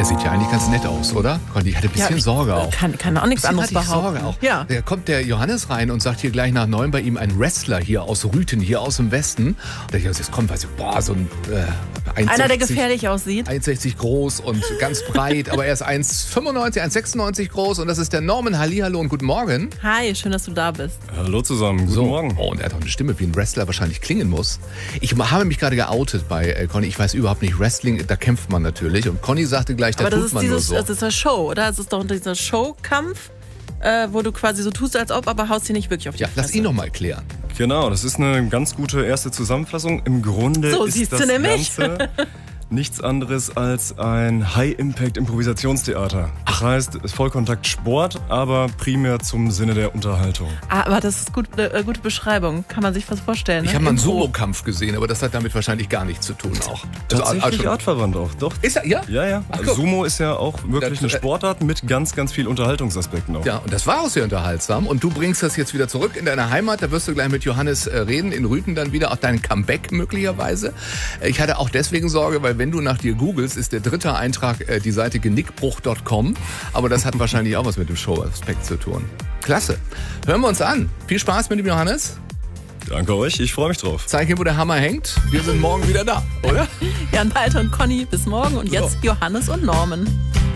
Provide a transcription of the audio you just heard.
sieht ja eigentlich ganz nett aus, oder? Conny, ich hatte ein bisschen Sorge auch. Kann auch nichts anderes behaupten. Sorge auch. Ja. Da kommt der Johannes rein und sagt hier gleich nach 9 bei ihm ein Wrestler hier aus Rüthen, hier aus dem Westen. Und der jetzt kommt, weiß ich, so ein 1,60, einer, der gefährlich aussieht. 1,60 groß und ganz breit, aber er ist 1,95, 1,96 groß und das ist der Norman. Hallihallo und guten Morgen. Hi, schön, dass du da bist. Hallo zusammen, guten Morgen. Oh, und er hat auch eine Stimme, wie ein Wrestler wahrscheinlich klingen muss. Ich habe mich gerade geoutet bei Conny. Ich weiß überhaupt nicht, Wrestling, da kämpft man natürlich. Und Conny sagte gleich, da tut man nur so. Das ist eine Show, oder? Es ist doch dieser Showkampf, wo du quasi so tust, als ob, aber haust hier nicht wirklich auf die Fresse. Lass ihn noch mal erklären. Genau, das ist eine ganz gute erste Zusammenfassung. Im Grunde so, ist das Ganze nichts anderes als ein High-Impact-Improvisationstheater. Das heißt, Vollkontakt-Sport, aber primär zum Sinne der Unterhaltung. Aber das ist eine gute Beschreibung. Kann man sich was vorstellen. Ne? Ich habe mal einen Sumo-Kampf gesehen, aber das hat damit wahrscheinlich gar nichts zu tun auch. Tatsächlich artverwandt auch, doch. Ist er, ja? Ja. Also Sumo ist ja auch wirklich eine Sportart mit ganz, ganz viel Unterhaltungsaspekten auch. Ja, und das war auch sehr unterhaltsam. Und du bringst das jetzt wieder zurück in deine Heimat. Da wirst du gleich mit Johannes reden, in Rüthen dann wieder. Auch dein Comeback möglicherweise. Ich hatte auch deswegen Sorge, weil wenn du nach dir googelst, ist der dritte Eintrag die Seite genickbruch.com. Aber das hat wahrscheinlich auch was mit dem Show-Aspekt zu tun. Klasse. Hören wir uns an. Viel Spaß mit dem Johannes. Danke euch, ich freue mich drauf. Zeig ihm, wo der Hammer hängt. Wir sind morgen wieder da, oder? Jan, Walter und Conny, bis morgen. Und jetzt Johannes und Norman.